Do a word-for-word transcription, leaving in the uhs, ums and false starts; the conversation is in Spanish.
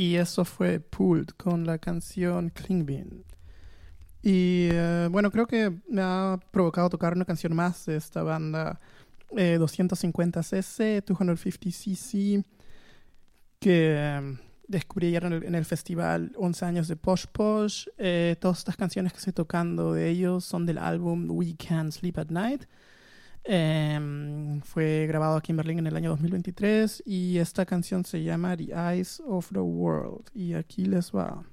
y eso fue Pulled con la canción Klingbin. Y eh, bueno, creo que me ha provocado tocar una canción más de esta banda, eh, doscientos cincuenta C C, doscientos cincuenta C C, que eh, descubrí ayer en el, en el festival once años de Posh Posh. Eh, todas estas canciones que estoy tocando de ellos son del álbum We Can't Sleep at Night. Eh, fue grabado aquí en Berlín en el año dos mil veintitrés y esta canción se llama The Eyes of the World, y aquí les va.